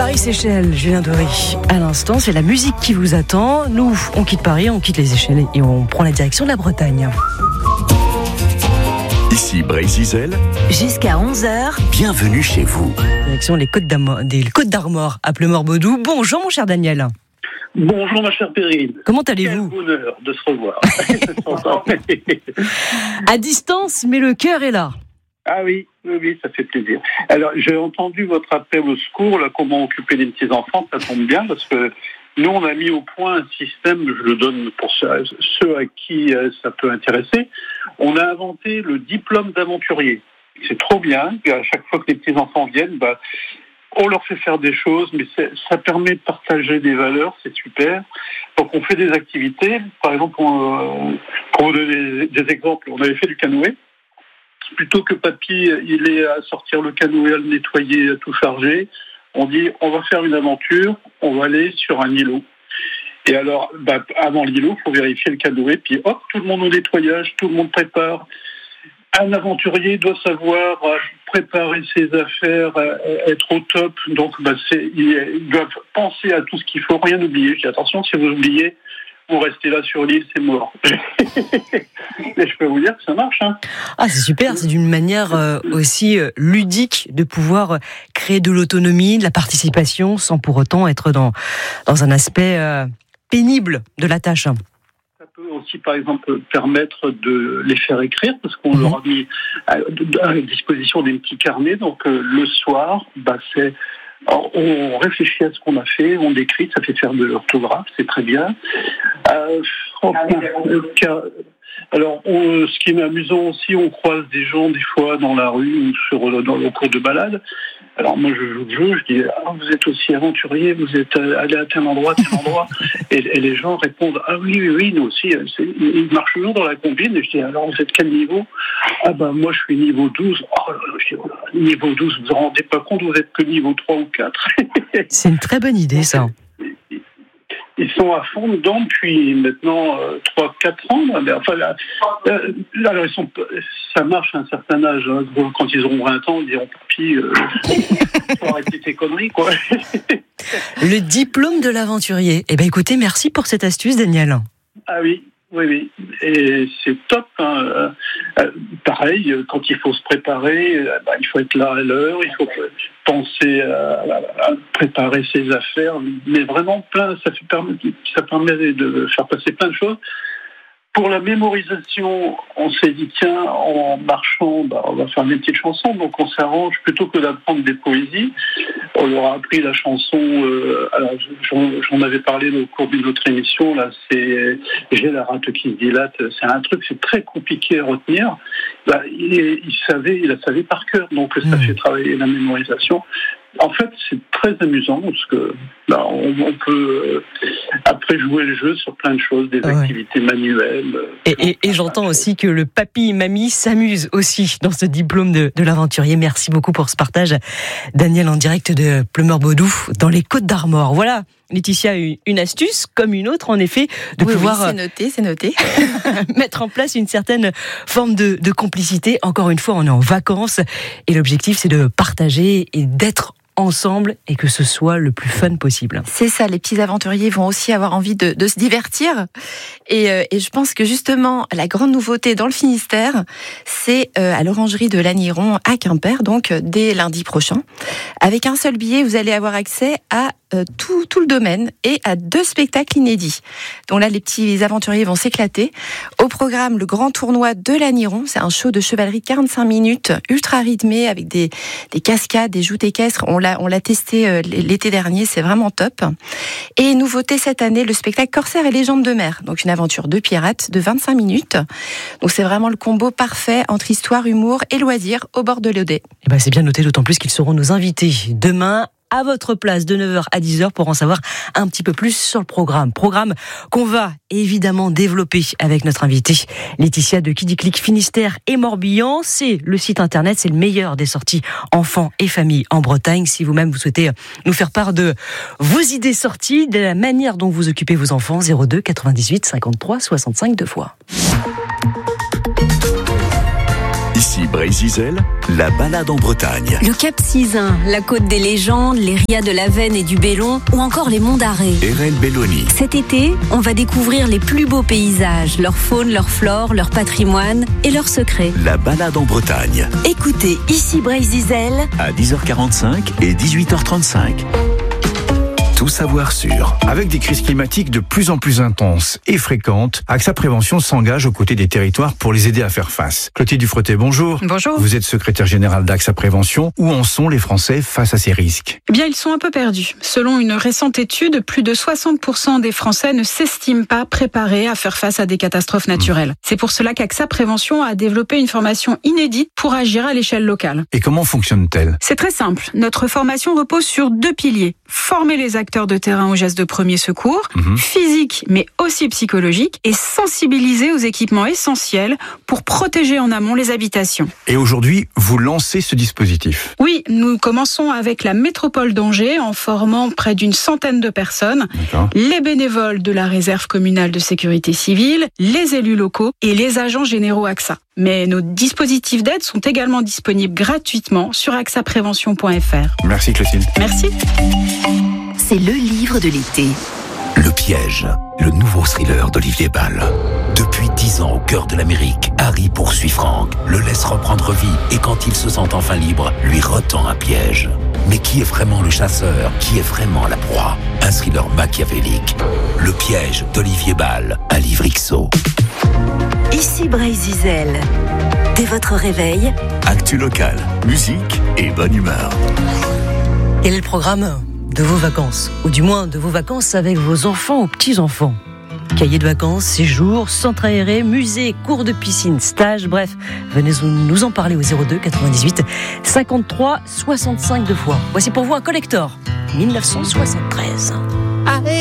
Paris-Seychelles, Julien Doré. À l'instant, c'est la musique qui vous attend. Nous, on quitte Paris, on quitte les Seychelles et on prend la direction de la Bretagne. Ici Bray-Zizel. Jusqu'à 11h. Bienvenue chez vous. Direction des Côtes d'Armor, à Pleumeur-Baudou. Bonjour mon cher Daniel. Bonjour ma chère Perrine. Comment allez-vous ? Quel bonheur de se revoir. À distance, mais le cœur est là. Ah oui, ça fait plaisir. Alors, j'ai entendu votre appel au secours, là, comment occuper les petits-enfants, ça tombe bien, parce que nous, on a mis au point un système, je le donne pour ceux à qui ça peut intéresser. On a inventé le diplôme d'aventurier. C'est trop bien, à chaque fois que les petits-enfants viennent, on leur fait faire des choses, mais ça permet de partager des valeurs, c'est super. Donc on fait des activités, par exemple, pour vous donner des exemples, on avait fait du canoë. Plutôt que papy, il est à sortir le canoë, à le nettoyer, à tout charger, on dit on va faire une aventure, on va aller sur un îlot. Et alors, avant l'îlot, il faut vérifier le canoë, puis hop, tout le monde au nettoyage, tout le monde prépare. Un aventurier doit savoir préparer ses affaires, être au top. Donc, ils doivent penser à tout ce qu'il faut, rien oublier. Je dis attention, si vous oubliez, vous restez là sur l'île, c'est mort. Et je peux vous dire que ça marche. Hein. Ah, c'est super, c'est d'une manière aussi ludique de pouvoir créer de l'autonomie, de la participation, sans pour autant être dans un aspect pénible de la tâche. Ça peut aussi, par exemple, permettre de les faire écrire, parce qu'on leur a mis à disposition des petits carnets. Donc, le soir, on réfléchit à ce qu'on a fait, on décrit, ça fait faire de l'orthographe, c'est très bien. Alors, ce qui est amusant aussi, on croise des gens des fois dans la rue ou dans le cours de balade. Alors moi, je joue le jeu, je dis vous êtes aussi aventurier, vous êtes allé à tel endroit, et les gens répondent oui, nous aussi. Ils marchent toujours dans la combine, et je dis alors vous êtes quel niveau ? Moi je suis niveau 12. Je dis, niveau 12, vous vous rendez pas compte, vous êtes que niveau 3 ou 4. C'est une très bonne idée ça. Ils sont à fond dedans depuis maintenant 3-4 ans. Alors ça marche à un certain âge. Hein. Quand ils auront 20 ans, ils diront papy, faut arrêter tes conneries, quoi. Le diplôme de l'aventurier. Eh bien, écoutez, merci pour cette astuce, Daniel. Ah oui. Et c'est top. Hein. Pareil, quand il faut se préparer, il faut être là à l'heure, il faut penser à préparer ses affaires, mais vraiment ça permet de faire passer plein de choses. Pour la mémorisation, on s'est dit tiens, en marchant, on va faire des petites chansons, donc on s'arrange plutôt que d'apprendre des poésies. On leur a appris la chanson. Alors j'en avais parlé au cours d'une autre émission. Là, c'est J'ai la rate qui se dilate. C'est un truc, c'est très compliqué à retenir. Il a savait par cœur, donc ça fait travailler la mémorisation. En fait, c'est très amusant parce que on peut après jouer le jeu sur plein de choses, des activités manuelles. Et j'entends aussi que le papy et mamie s'amusent aussi dans ce diplôme de l'aventurier. Merci beaucoup pour ce partage, Daniel, en direct de Pleumeur-Baudou, dans les Côtes d'Armor. Voilà, Laetitia a une astuce, comme une autre, en effet, de pouvoir... Oui, c'est noté. mettre en place une certaine forme de complicité. Encore une fois, on est en vacances et l'objectif, c'est de partager et d'être ensemble et que ce soit le plus fun possible. C'est ça, les petits aventuriers vont aussi avoir envie de se divertir. Et je pense que justement, la grande nouveauté dans le Finistère, c'est à l'Orangerie de Lanniron à Quimper, donc dès lundi prochain. Avec un seul billet, vous allez avoir accès à tout le domaine et à 2 spectacles inédits. Donc là, les petits aventuriers vont s'éclater. Au programme, le grand tournoi de Lanniron. C'est un show de chevalerie de 45 minutes, ultra rythmé, avec des cascades, des joutes équestres. On l'a testé l'été dernier, c'est vraiment top. Et nouveauté cette année, le spectacle Corsaire et légendes de mer. Donc une aventure de pirates de 25 minutes. Donc c'est vraiment le combo parfait entre histoire, humour et loisirs au bord de l'Odé. Et c'est bien noté, d'autant plus qu'ils seront nos invités demain à votre place de 9h à 10h pour en savoir un petit peu plus sur le programme. Programme qu'on va évidemment développer avec notre invitée Laetitia de Kidiclic Finistère et Morbihan. C'est le site internet, c'est le meilleur des sorties enfants et familles en Bretagne. Si vous-même vous souhaitez nous faire part de vos idées sorties, de la manière dont vous occupez vos enfants, 02 98 53 65 2 fois. Ici Ici Brésil, la balade en Bretagne. Le Cap Sizun, la côte des légendes, les rias de la Veine et du Bélon, ou encore les monts d'Arrée. RL Belloni. Cet été, on va découvrir les plus beaux paysages, leur faune, leur flore, leur patrimoine et leurs secrets. La balade en Bretagne. Écoutez Ici Brésil À 10h45 et 18h35. Tout savoir sur. Avec des crises climatiques de plus en plus intenses et fréquentes, AXA Prévention s'engage aux côtés des territoires pour les aider à faire face. Clotilde Dufretet, bonjour. Bonjour. Vous êtes secrétaire générale d'AXA Prévention. Où en sont les Français face à ces risques ? Eh bien, ils sont un peu perdus. Selon une récente étude, plus de 60% des Français ne s'estiment pas préparés à faire face à des catastrophes naturelles. C'est pour cela qu'AXA Prévention a développé une formation inédite pour agir à l'échelle locale. Et comment fonctionne-t-elle ? C'est très simple. Notre formation repose sur 2 piliers. Former les acteurs de terrain aux gestes de premier secours, physiques mais aussi psychologiques, et sensibiliser aux équipements essentiels pour protéger en amont les habitations. Et aujourd'hui, vous lancez ce dispositif. Oui, nous commençons avec la métropole d'Angers en formant près d'une centaine de personnes, D'accord. les bénévoles de la réserve communale de sécurité civile, les élus locaux et les agents généraux AXA. Mais nos dispositifs d'aide sont également disponibles gratuitement sur axaprévention.fr. Merci Clotilde. Merci. c'est le livre de l'été. Le piège, le nouveau thriller d'Olivier Bal. Depuis 10 ans au cœur de l'Amérique, Harry poursuit Frank, le laisse reprendre vie et quand il se sent enfin libre, lui retend un piège. Mais qui est vraiment le chasseur ? Qui est vraiment la proie ? Un thriller machiavélique. Le piège d'Olivier Bal, un livre XO. Ici Brésil. Dès votre réveil, Actu local, musique et bonne humeur. Quel est le programme de vos vacances ? Ou du moins de vos vacances avec vos enfants ou petits-enfants ? Cahiers de vacances, séjours, centre aéré, musée, cours de piscine, stage, bref. Venez nous en parler au 02 98 53 65 2 fois. Voici pour vous un collector, 1973.